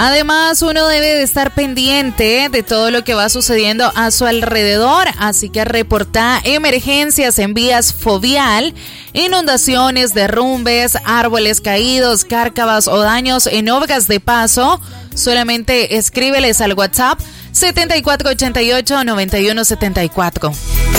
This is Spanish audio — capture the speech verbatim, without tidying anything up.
Además, uno debe de estar pendiente de todo lo que va sucediendo a su alrededor, así que reporta emergencias en vías fovial, inundaciones, derrumbes, árboles caídos, cárcavas o daños en obras de paso. Solamente escríbeles al WhatsApp setenta y cuatro ochenta y ocho, noventa y uno setenta y cuatro.